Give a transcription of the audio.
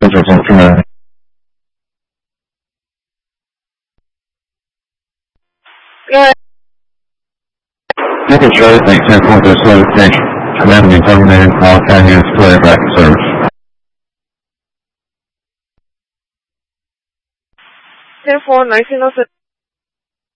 Central Command. Good. Echo Charlie, thanks 10.0 slow station. Command being terminated. All County units clear back to service. 10-4, 1906.